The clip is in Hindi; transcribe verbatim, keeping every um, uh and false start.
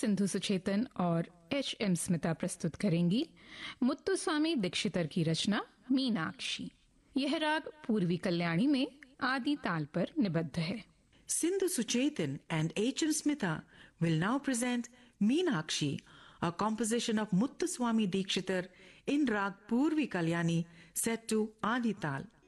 सिंधु सुचेतन और एच एम स्मिता प्रस्तुत करेंगी मुत्तुस्वामी दीक्षितर की रचना मीनाक्षी। यह राग पूर्वी कल्याणी में आदि ताल पर निबद्ध है। Sindhu Suchetan and H M Smita will now present Meenakshi, a composition of Muthuswami Dikshitar in Rag Purvi Kalyani set to Adi Tal.